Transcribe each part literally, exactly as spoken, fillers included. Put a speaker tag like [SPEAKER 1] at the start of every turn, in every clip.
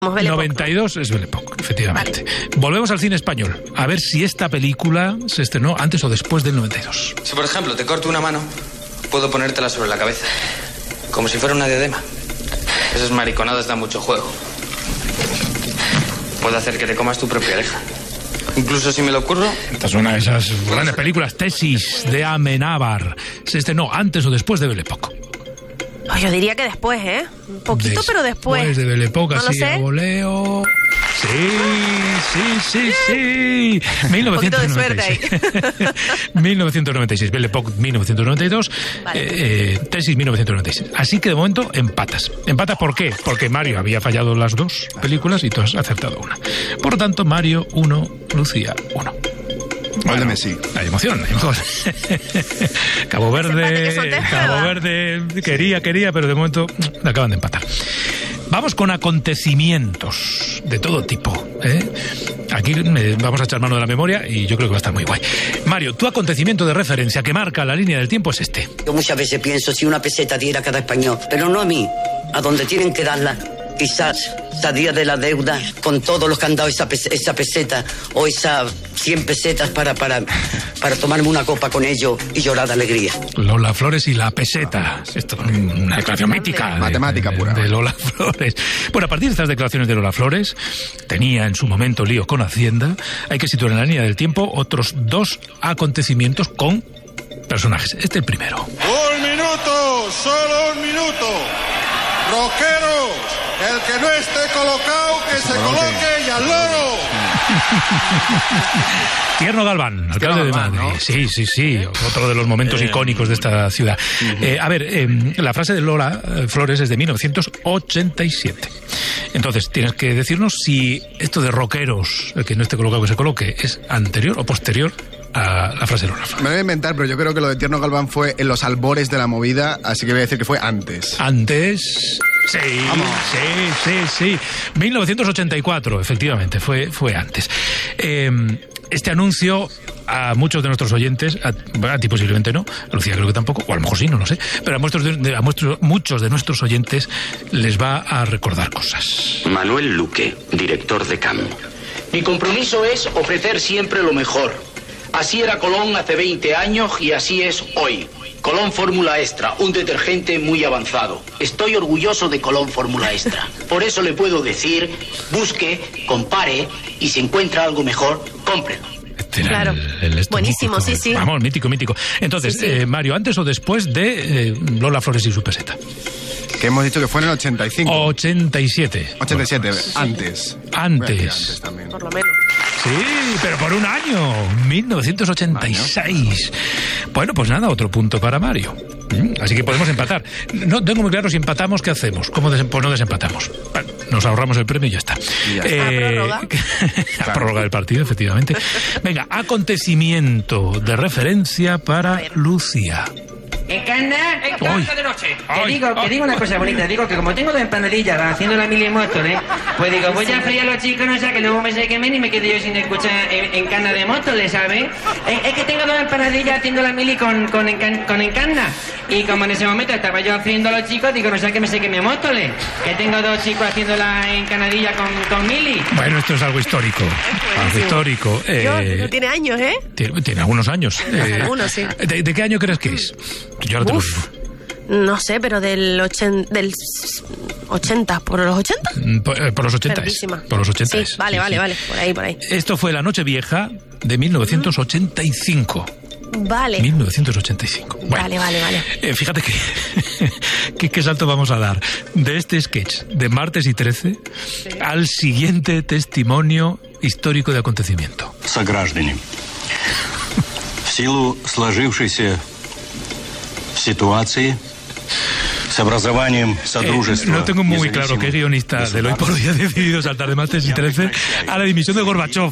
[SPEAKER 1] confirmamos, Belle Époque.
[SPEAKER 2] noventa y dos es Belle Époque, efectivamente. Vale. Volvemos al cine español, a ver si esta película se estrenó antes o después del noventa y dos.
[SPEAKER 3] Si, por ejemplo, te corto una mano, puedo ponértela sobre la cabeza, como si fuera una diadema. Esas mariconadas dan mucho juego. Puedo hacer que te comas tu propia oreja. Incluso si me lo ocurro...
[SPEAKER 2] Esta es una de esas grandes películas, Tesis, de Amenábar. ¿Se estrenó antes o después de Belle Époque?
[SPEAKER 1] Oh, yo diría que después, ¿eh? Un poquito,
[SPEAKER 2] Des,
[SPEAKER 1] pero después.
[SPEAKER 2] Después de Belle Époque,
[SPEAKER 1] ¿No
[SPEAKER 2] así a voleo... Sí, sí, sí, sí. mil novecientos noventa y seis.
[SPEAKER 1] Un poquito de suerte ahí.
[SPEAKER 2] mil novecientos noventa y seis, Belle Époque mil novecientos noventa y dos, vale. eh, eh, Tesis mil novecientos noventa y seis. Así que de momento empatas. ¿Empatas por qué? Porque Mario había fallado las dos películas y tú has acertado una. Por lo tanto, Mario uno, Lucía uno.
[SPEAKER 4] Bueno, de Messi.
[SPEAKER 2] Hay emoción, hay emoción. Cabo Verde, Cabo Verde quería, quería, pero de momento acaban de empatar. Vamos con acontecimientos de todo tipo, ¿eh? Aquí eh, vamos a echar mano de la memoria y yo creo que va a estar muy guay. Mario, tu acontecimiento de referencia que marca la línea del tiempo es este.
[SPEAKER 5] Yo muchas veces pienso si una peseta diera a cada español, pero no a mí, a donde tienen que darla. Quizás salía de la deuda con todos los que han dado esa, pes- esa peseta o esas cien pesetas para, para, para tomarme una copa con ellos y llorar de alegría.
[SPEAKER 2] Lola Flores y la peseta. Esto es una declaración mítica. De,
[SPEAKER 4] Matemática
[SPEAKER 2] de,
[SPEAKER 4] pura.
[SPEAKER 2] De Lola Flores. Bueno, a partir de estas declaraciones de Lola Flores, tenía en su momento lío con Hacienda, hay que situar en la línea del tiempo otros dos acontecimientos con personajes. Este es el primero.
[SPEAKER 6] Un minuto, solo un minuto. Rockeros, el que no esté colocado, que se coloque y al loro.
[SPEAKER 2] Tierno Galván, alcalde de Madrid. ¿No? Sí, sí, sí, otro de los momentos eh, icónicos de esta ciudad. Uh-huh. Eh, a ver, eh, la frase de Lola Flores es de mil novecientos ochenta y siete. Entonces, tienes que decirnos si esto de rockeros, el que no esté colocado que se coloque, es anterior o posterior a la frase de Lola Flores.
[SPEAKER 4] Me lo voy a inventar, pero yo creo que lo de Tierno Galván fue en los albores de la movida, así que voy a decir que fue antes.
[SPEAKER 2] Antes... Sí, Vamos. sí, sí, sí. mil novecientos ochenta y cuatro, efectivamente, fue, fue antes. Eh, este anuncio a muchos de nuestros oyentes, a, a ti posiblemente no, a Lucía creo que tampoco, o a lo mejor sí, no lo sé, pero a, muchos de, a muchos, muchos de nuestros oyentes les va a recordar cosas.
[SPEAKER 7] Manuel Luque, director de C A M.
[SPEAKER 8] Mi compromiso es ofrecer siempre lo mejor. Así era Colón hace veinte años y así es hoy. Colón Fórmula Extra, un detergente muy avanzado. Estoy orgulloso de Colón Fórmula Extra. Por eso le puedo decir, busque, compare y si encuentra algo mejor, cómprelo.
[SPEAKER 2] Este
[SPEAKER 1] claro.
[SPEAKER 2] El, el
[SPEAKER 1] Buenísimo,
[SPEAKER 2] mítico.
[SPEAKER 1] sí, sí.
[SPEAKER 2] Vamos, mítico, mítico. Entonces, sí, sí. Eh, Mario, ¿antes o después de eh, Lola Flores y su peseta?
[SPEAKER 4] Que hemos dicho que fue en el ochenta y cinco.
[SPEAKER 2] ochenta y siete.
[SPEAKER 4] ochenta y siete,
[SPEAKER 2] bueno,
[SPEAKER 4] pues, antes.
[SPEAKER 2] Antes.
[SPEAKER 4] antes también.
[SPEAKER 1] Por lo menos.
[SPEAKER 2] Sí, pero por un año. mil novecientos ochenta y seis. Bueno, pues nada, otro punto para Mario. Así que podemos empatar. No tengo muy claro si empatamos, ¿qué hacemos? ¿Cómo des- pues no desempatamos? Bueno, nos ahorramos el premio y ya está.
[SPEAKER 4] Y ya está.
[SPEAKER 2] Eh,
[SPEAKER 1] ¿A prórroga?
[SPEAKER 2] a prórroga del partido, efectivamente. Venga, acontecimiento de referencia para Lucía.
[SPEAKER 9] Encarna,
[SPEAKER 2] encarna
[SPEAKER 9] de noche. Te digo, te digo una cosa bonita, digo que como tengo dos empanadillas haciendo la mili Móstoles, pues digo, voy a freír a los chicos, no sea que luego me se quemen y me quede yo sin escuchar en, encarna de Móstoles, ¿sabes? Es, es que tengo dos empanadillas haciendo la mili con, con, encan, con encarna. Y como en ese momento estaba yo haciendo a los chicos, digo, no sea que me se queme Móstoles, que tengo dos chicos haciendo la encanadilla con, con mili.
[SPEAKER 2] Bueno, esto es algo histórico. Algo histórico.
[SPEAKER 1] Eh, yo, no tiene años, ¿eh?
[SPEAKER 2] Tiene, tiene algunos años.
[SPEAKER 1] Eh, algunos, sí.
[SPEAKER 2] ¿de, ¿De qué año crees que es? Yo ahora te lo digo.
[SPEAKER 1] No sé, pero del, ochen, del ochenta, ¿por los ochenta?
[SPEAKER 2] Por, por los ochenta es. Por los ochenta
[SPEAKER 1] sí,
[SPEAKER 2] es.
[SPEAKER 1] Vale,
[SPEAKER 2] sí,
[SPEAKER 1] vale,
[SPEAKER 2] sí.
[SPEAKER 1] vale, por ahí, por ahí.
[SPEAKER 2] Esto fue la Nochevieja de mil novecientos ochenta y cinco.
[SPEAKER 1] Vale.
[SPEAKER 2] mil novecientos ochenta y cinco. Bueno,
[SPEAKER 1] vale, vale, vale.
[SPEAKER 2] Eh, fíjate que, que qué salto vamos a dar de este sketch de Martes y trece sí. al siguiente testimonio histórico de acontecimiento.
[SPEAKER 10] Сограждане, в силу сложившейся ситуации с образованием Содружества.
[SPEAKER 2] Eh, no tengo muy claro qué guionista del Hoy por Hoy ha decidido saltar de Martes y trece a la dimisión de Gorbachov,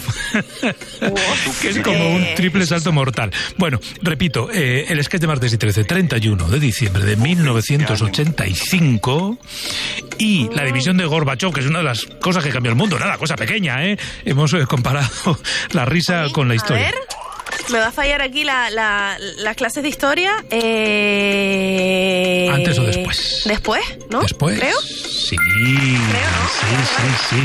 [SPEAKER 2] que es como un triple salto mortal. Bueno, repito, eh, el sketch de Martes y trece, treinta y uno de diciembre de mil novecientos ochenta y cinco, y la dimisión de Gorbachov, que es una de las cosas que cambió el mundo, nada, cosa pequeña, ¿eh? Hemos eh, comparado la risa con la historia.
[SPEAKER 1] A ver. Me va a fallar aquí la, la, las clases de historia. Eh...
[SPEAKER 2] ¿Antes o después?
[SPEAKER 1] ¿Después? ¿No?
[SPEAKER 2] ¿Después?
[SPEAKER 1] ¿Creo?
[SPEAKER 2] Sí.
[SPEAKER 1] Creo, ¿no?
[SPEAKER 2] Sí, sí, sí.